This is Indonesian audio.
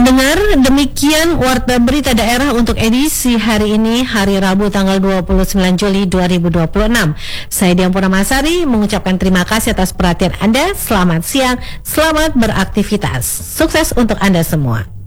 Pendengar, demikian Warta Berita Daerah untuk edisi hari ini, hari Rabu tanggal 29 Juli 2026. Saya Dian Purnamasari mengucapkan terima kasih atas perhatian Anda. Selamat siang, selamat beraktivitas. Sukses untuk Anda semua.